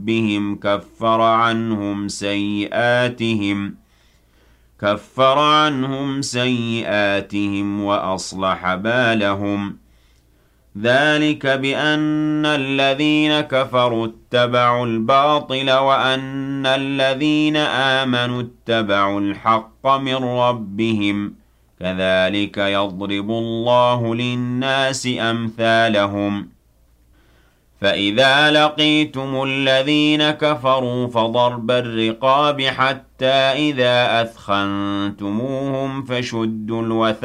ربهم كفر عنهم سيئاتهم وأصلح بالهم ذلك بأن الذين كفروا اتبعوا الباطل وأن الذين آمنوا اتبعوا الحق من ربهم كذلك يضرب الله للناس أمثالهم فإذا لقيتم الذين كفروا فضرب الرقاب حتى إذا أثخنتموهم فشدوا الوثاق